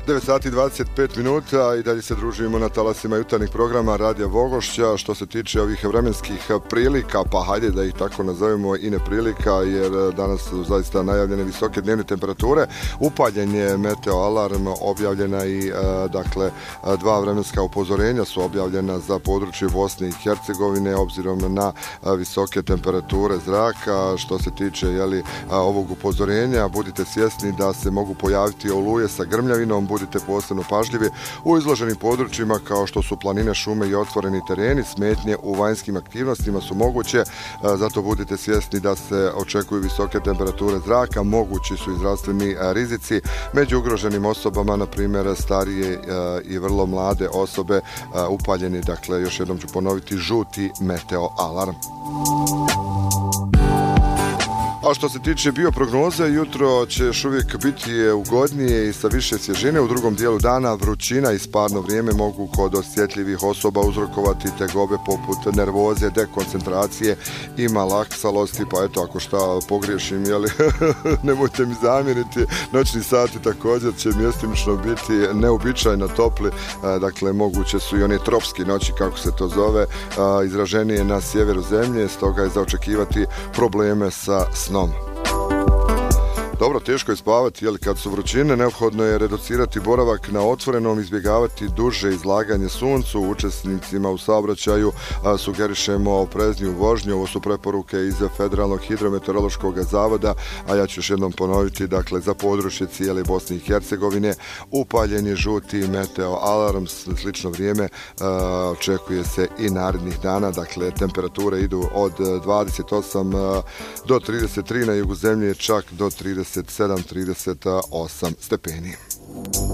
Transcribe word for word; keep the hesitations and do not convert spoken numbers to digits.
devet sati i dvadeset pet minuta i dalje se družimo na talasima jutarnjih programa Radija Vogošća. Što se tiče ovih vremenskih prilika, pa hajde da ih tako nazovemo i neprilika, jer danas su zaista najavljene visoke dnevne temperature. Upaljen je meteo alarm, objavljena i dakle dva vremenska upozorenja su objavljena za područje Bosne i Hercegovine obzirom na visoke temperature zraka. Što se tiče jeli, ovog upozorenja, budite svjesni da se mogu pojaviti oluje sa grmljavinom, budite posebno pažljivi u izloženim područjima kao što su planine, šume i otvoreni tereni. Smetnje u vanjskim aktivnostima su moguće, zato budite svjesni da se očekuju visoke temperature zraka, mogući su i zdravstveni rizici među ugroženim osobama, na primjer starije i vrlo mlade osobe. Upaljeni, dakle, još jednom ću ponoviti, žuti meteo alarm. A što se tiče bioprognoze, jutro će još uvijek biti ugodnije i sa više svježine. U drugom dijelu dana vrućina i sparno vrijeme mogu kod osjetljivih osoba uzrokovati tegobe poput nervoze, dekoncentracije i malaksalosti. Pa eto, ako šta pogriješim, jeli, nemojte mi zamjeriti. Noćni sati također će mjestimično biti neobičajno topli. Dakle, moguće su i one tropske noći, kako se to zove, izraženije na sjeveru zemlje. Stoga je za očekivati probleme sa snom. Dobro, teško je spavati, jer kad su vrućine, neophodno je reducirati boravak na otvorenom, izbjegavati duže izlaganje suncu. Učesnicima u saobraćaju a, sugerišemo oprezniju vožnju. Ovo su preporuke iz Federalnog hidrometeorološkog zavoda, a ja ću još jednom ponoviti, dakle, za područje cijele Bosne i Hercegovine upaljen je žuti meteo alarm, slično vrijeme a, očekuje se i narednih dana. Dakle, temperature idu od dvadeset osam do trideset tri, na jugu zemlje čak do trideset sedam do trideset osam stepeni.